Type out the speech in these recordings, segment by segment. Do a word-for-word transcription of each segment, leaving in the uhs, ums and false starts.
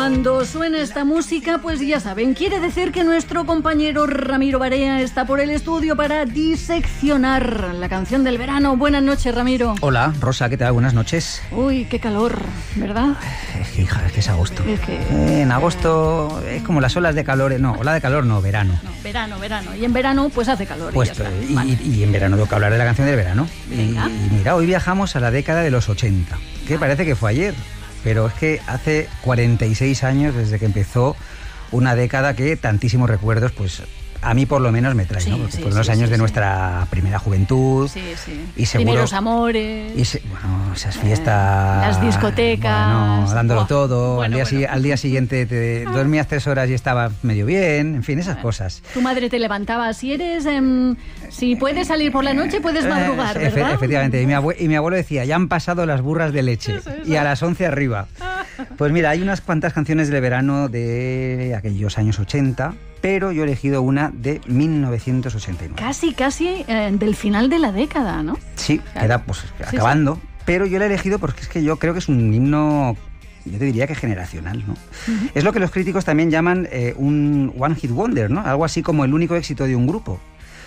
Cuando suena esta música, pues ya saben, quiere decir que nuestro compañero Ramiro Barea está por el estudio para diseccionar la canción del verano. Buenas noches, Ramiro. Hola, Rosa, ¿qué tal? Buenas noches. Uy, qué calor, ¿verdad? Es que, hija, es que es agosto. Es que... Eh, en agosto es como las olas de calor. No, ola de calor no, verano. No, verano, verano. Y en verano, pues hace calor. Pues, y, ya está. y, Vale. y, y en verano tengo que hablar de la canción del verano. Y, Venga. y mira, hoy viajamos a la década de los ochenta, que parece que fue ayer. Pero es que hace cuarenta y seis años desde que empezó una década que tantísimos recuerdos, pues a mí por lo menos me trae, Sí, ¿no? Porque sí, fueron los sí, años sí, de sí. nuestra primera juventud. Sí, sí. Y seguro, Primeros amores. Y se, bueno, esas fiestas... Eh, las discotecas. Bueno, dándolo Buah. todo. Bueno, al, día, bueno. si- al día siguiente te dormías tres horas y estaba medio bien. En fin, esas cosas. Tu madre te levantaba. Si eres... em, si puedes salir por la noche, puedes madrugar, Eh, efe- ¿verdad? Efectivamente. Y mi, abue- y mi abuelo decía, ya han pasado las burras de leche. Eso, eso. Y a las once arriba. Pues mira, hay unas cuantas canciones del verano de aquellos años ochenta, pero yo he elegido una de mil novecientos ochenta y nueve. Casi, casi eh, del final de la década, ¿no? Sí, Claro. queda pues Sí, acabando, pero yo la he elegido porque es que yo creo que es un himno, yo te diría que generacional, ¿no? Uh-huh. Es lo que los críticos también llaman eh, un one hit wonder, ¿no? Algo así como el único éxito de un grupo.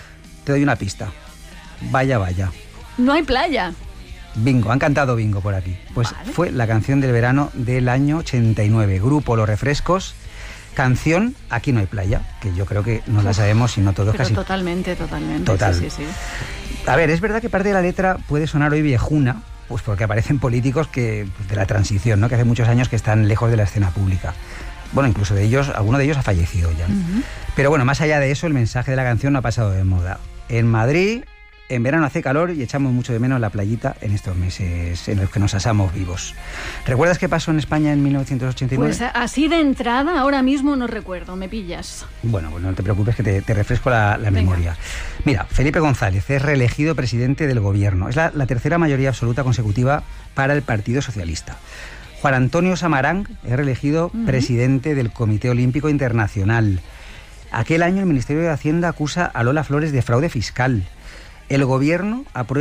Te doy una pista. Vaya, vaya. No hay playa. Bingo, han cantado bingo por aquí. Pues Vale. fue la canción del verano del año ochenta y nueve. Grupo Los Refrescos. Canción Aquí no hay playa, que yo creo que no la sabemos, sino todos Pero casi. totalmente, totalmente. Total. Sí, sí, sí. A ver, es verdad que parte de la letra puede sonar hoy viejuna, pues porque aparecen políticos que pues, de la transición, ¿no? Que hace muchos años que están lejos de la escena pública. Bueno, incluso de ellos, alguno de ellos ha fallecido ya. Uh-huh. Pero bueno, más allá de eso, el mensaje de la canción no ha pasado de moda. En Madrid, en verano hace calor y echamos mucho de menos la playita en estos meses en los que nos asamos vivos. ¿Recuerdas qué pasó en España en mil novecientos ochenta y nueve? Pues así de entrada, ahora mismo no recuerdo, me pillas. Bueno, pues no te preocupes que te, te refresco la, la Venga. memoria. Mira, Felipe González es reelegido presidente del gobierno. Es la, la tercera mayoría absoluta consecutiva para el Partido Socialista. Juan Antonio Samarán es reelegido Ujú. presidente del Comité Olímpico Internacional. Aquel año el Ministerio de Hacienda acusa a Lola Flores de fraude fiscal. El gobierno aprueba